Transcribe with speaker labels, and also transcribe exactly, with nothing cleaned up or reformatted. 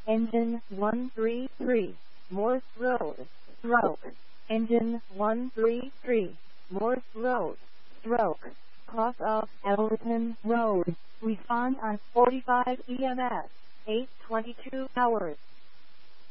Speaker 1: Engine one three three, Morse Road, stroke. Engine one three three, Morse Road, stroke. Cross off Elton Road. Respond on forty-five E M S, eight twenty-two hours.